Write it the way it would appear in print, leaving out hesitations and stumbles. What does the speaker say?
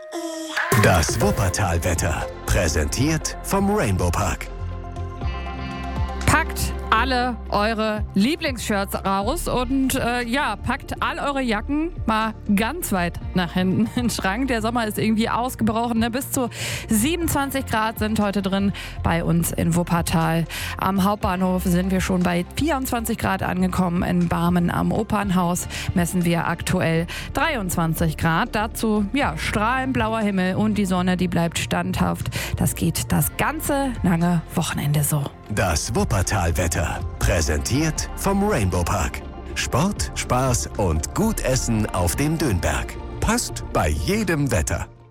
Das Wuppertal-Wetter, präsentiert vom Rainbow Park. Packt alle eure Lieblingsshirts raus und packt all eure Jacken mal ganz weit nach hinten in den Schrank. Der Sommer ist irgendwie ausgebrochen. Ne? Bis zu 27 Grad sind heute drin bei uns in Wuppertal. Am Hauptbahnhof sind wir schon bei 24 Grad angekommen. In Barmen am Opernhaus messen wir aktuell 23 Grad. Dazu strahlend blauer Himmel und die Sonne, die bleibt standhaft. Das geht das ganze lange Wochenende so. Das Wuppertal-Wetter, präsentiert vom Rainbow Park. Sport, Spaß und gut Essen auf dem Dönberg. Passt bei jedem Wetter.